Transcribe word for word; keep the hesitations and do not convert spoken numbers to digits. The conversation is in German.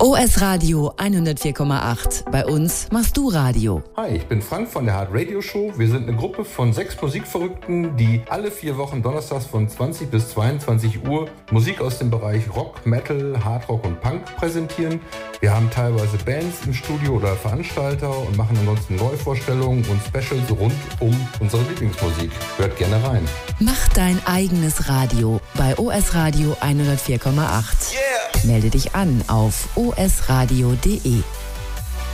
O S Radio hundertvier Komma acht. Bei uns machst du Radio. Hi, ich bin Frank von der Hard Radio Show. Wir sind eine Gruppe von sechs Musikverrückten, die alle vier Wochen donnerstags von zwanzig bis zweiundzwanzig Uhr Musik aus dem Bereich Rock, Metal, Hardrock und Punk präsentieren. Wir haben teilweise Bands im Studio oder Veranstalter und machen ansonsten Neuvorstellungen und Specials rund um unsere Lieblingsmusik. Hört gerne rein. Mach dein eigenes Radio bei O S Radio hundertvier Komma acht. Yeah! Melde dich an auf o s radio punkt d e.